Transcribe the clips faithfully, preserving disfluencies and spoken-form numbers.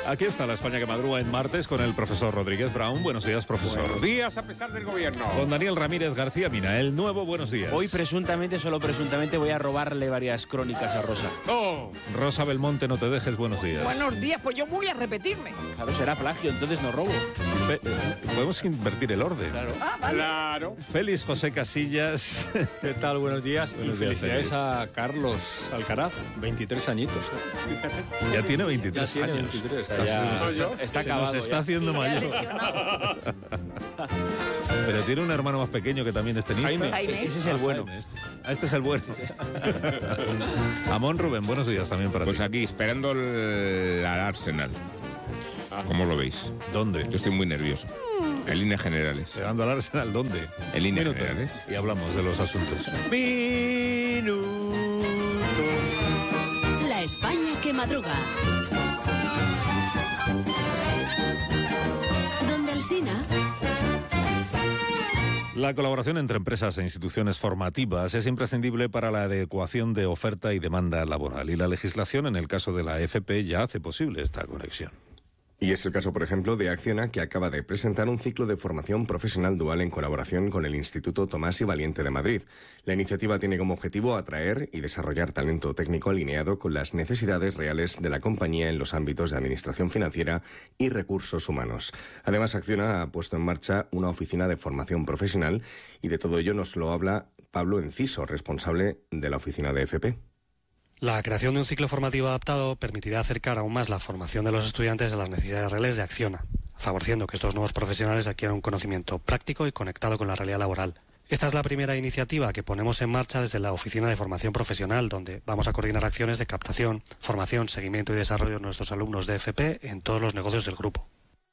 Aquí está la España que madruga en martes con el profesor Rodríguez Brown. Buenos días, profesor. Buenos días, a pesar del gobierno. Con Daniel Ramírez García Mina, el nuevo Buenos días. Hoy presuntamente, solo presuntamente, voy a robarle varias crónicas a Rosa. Oh. Rosa Belmonte, no te dejes, buenos días. Buenos días, pues yo voy a repetirme. Claro, será plagio, entonces no robo. Fe- eh, podemos invertir el orden. Claro. Ah, vale. Claro. Félix José Casillas. ¿Qué tal? Buenos días. Buenos y días, felicidades Félix. a Carlos Alcaraz, veintitrés añitos. Ya tiene veintitrés Ya tiene años. veintitrés. Está, Ya, se nos yo. está, está se nos acabado está ya. haciendo Y ya mayor. lesionado. Pero tiene un hermano más pequeño que también es tenista. Jaime. Jaime. Ese es el bueno. Jaime, este. Ah, este es el bueno. Amón Rubén, buenos días también para Pues ti. aquí, esperando el, al Arsenal. ¿Cómo lo veis? ¿Dónde? Yo estoy muy nervioso. En líneas generales. Llegando al Arsenal, ¿dónde? En líneas Minuto. generales. Y hablamos de los asuntos. La España que madruga. Donde Alsina. La colaboración entre empresas e instituciones formativas es imprescindible para la adecuación de oferta y demanda laboral, y la legislación, en el caso de la F P, ya hace posible esta conexión. Y es el caso, por ejemplo, de Acciona, que acaba de presentar un ciclo de formación profesional dual en colaboración con el Instituto Tomás y Valiente de Madrid. La iniciativa tiene como objetivo atraer y desarrollar talento técnico alineado con las necesidades reales de la compañía en los ámbitos de administración financiera y recursos humanos. Además, Acciona ha puesto en marcha una oficina de formación profesional, y de todo ello nos lo habla Pablo Enciso, responsable de la oficina de F P. La creación de un ciclo formativo adaptado permitirá acercar aún más la formación de los estudiantes a las necesidades reales de Acciona, favoreciendo que estos nuevos profesionales adquieran un conocimiento práctico y conectado con la realidad laboral. Esta es la primera iniciativa que ponemos en marcha desde la Oficina de Formación Profesional, donde vamos a coordinar acciones de captación, formación, seguimiento y desarrollo de nuestros alumnos de F P en todos los negocios del grupo.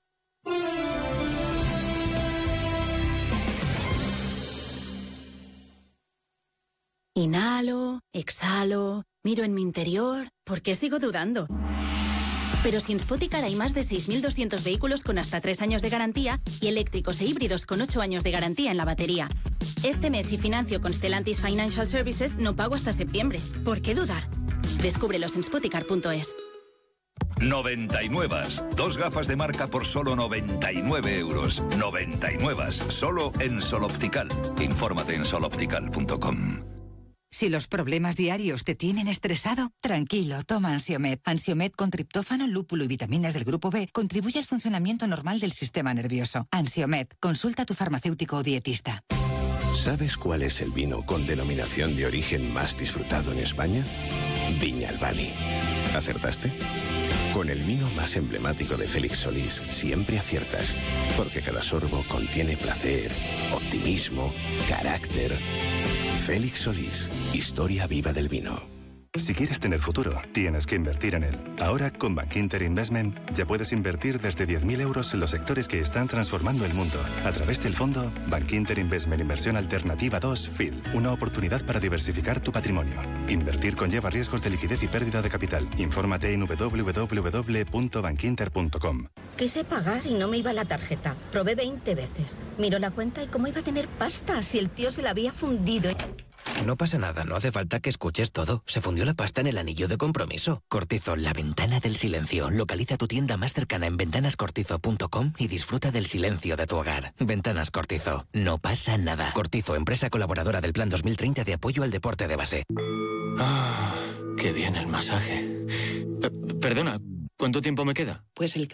Inhalo, exhalo, miro en mi interior. ¿Por qué sigo dudando? Pero si en Spoticar hay más de seis mil doscientos vehículos con hasta tres años de garantía y eléctricos e híbridos con ocho años de garantía en la batería. Este mes, si financio con Stellantis Financial Services, no pago hasta septiembre. ¿Por qué dudar? Descúbrelos en spoticar punto es. noventa y nueve. Dos gafas de marca por solo noventa y nueve euros. noventa y nueve. Solo en Sol Optical. Infórmate en sol optical punto com. Si los problemas diarios te tienen estresado, tranquilo, toma Ansiomed. Ansiomed con triptófano, lúpulo y vitaminas del grupo B contribuye al funcionamiento normal del sistema nervioso. Ansiomed, consulta a tu farmacéutico o dietista. ¿Sabes cuál es el vino con denominación de origen más disfrutado en España? Viña Albani. ¿Acertaste? Con el vino más emblemático de Félix Solís siempre aciertas, porque cada sorbo contiene placer, optimismo, carácter. Félix Solís, historia viva del vino. Si quieres tener futuro, tienes que invertir en él. Ahora, con Bankinter Investment, ya puedes invertir desde diez mil euros en los sectores que están transformando el mundo. A través del fondo Bankinter Investment Inversión Alternativa dos F I L. Una oportunidad para diversificar tu patrimonio. Invertir conlleva riesgos de liquidez y pérdida de capital. Infórmate en doble u doble u doble u punto bankinter punto com. Quise pagar y no me iba la tarjeta. Probé veinte veces. Miró la cuenta y cómo iba a tener pasta si el tío se la había fundido. No pasa nada, no hace falta que escuches todo. Se fundió la pasta en el anillo de compromiso. Cortizo, la ventana del silencio. Localiza tu tienda más cercana en ventanas cortizo punto com y disfruta del silencio de tu hogar. Ventanas Cortizo, no pasa nada. Cortizo, empresa colaboradora del Plan dos mil treinta de apoyo al deporte de base. Ah, qué bien el masaje. Eh, perdona, ¿cuánto tiempo me queda? Pues el